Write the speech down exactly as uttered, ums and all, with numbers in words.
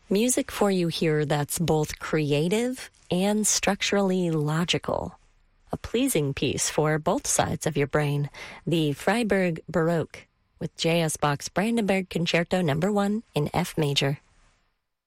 Music for you here that's both creative and structurally logical. A pleasing piece for both sides of your brain. The Freiburg Baroque with J S. Bach's Brandenburg Concerto Number One in F major.